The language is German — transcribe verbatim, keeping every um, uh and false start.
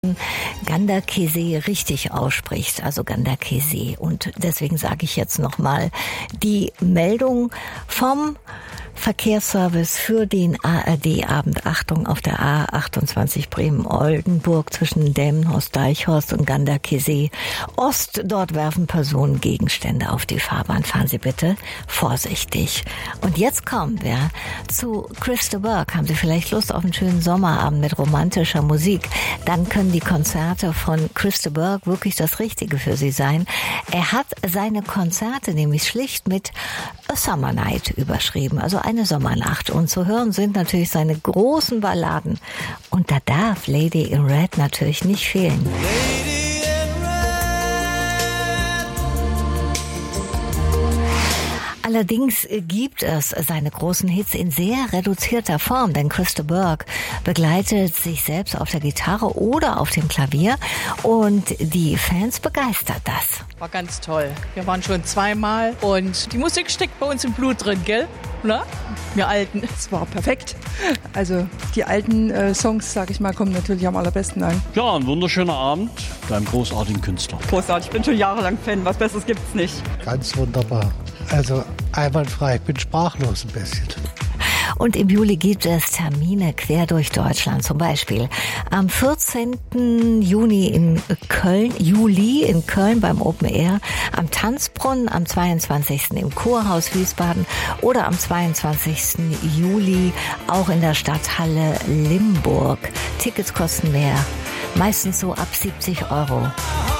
Ganderkesee richtig ausspricht, also Ganderkesee. Und deswegen sage ich jetzt nochmal die Meldung vom Verkehrsservice für den A R D-Abend. Achtung, auf der A achtundzwanzig Bremen-Oldenburg zwischen Delmenhorst, Deichhorst und Ganderkesee Ost. Dort werfen Personen Gegenstände auf die Fahrbahn. Fahren Sie bitte vorsichtig. Und jetzt kommen wir zu Chris de Burgh. Haben Sie vielleicht Lust auf einen schönen Sommerabend mit romantischer Musik? Dann können die Konzerte von Chris de Burgh wirklich das Richtige für Sie sein. Er hat seine Konzerte nämlich schlicht mit A Summer Night überschrieben, also eine Sommernacht. Und zu hören sind natürlich seine großen Balladen. Und da darf Lady in Red natürlich nicht fehlen. Lady in Red. Allerdings gibt es seine großen Hits in sehr reduzierter Form, denn Chris de Burgh begleitet sich selbst auf der Gitarre oder auf dem Klavier und die Fans begeistert das. War ganz toll. Wir waren schon zweimal und die Musik steckt bei uns im Blut drin, gell? Na? Wir Alten. Es war perfekt. Also die alten äh, Songs, sag ich mal, kommen natürlich am allerbesten an. Ja, ein wunderschöner Abend mit einem großartigen Künstler. Großartig, ich bin schon jahrelang Fan. Was Besseres gibt's nicht. Ganz wunderbar. Also einwandfrei. Ich bin sprachlos ein bisschen. Und im Juli gibt es Termine quer durch Deutschland. Zum Beispiel am vierzehnten Juni in Köln, Juli in Köln beim Open Air, am Tanzbrunnen, am zweiundzwanzigsten im Kurhaus Wiesbaden oder am zweiundzwanzigsten Juli auch in der Stadthalle Limburg. Tickets kosten mehr, meistens so ab siebzig Euro.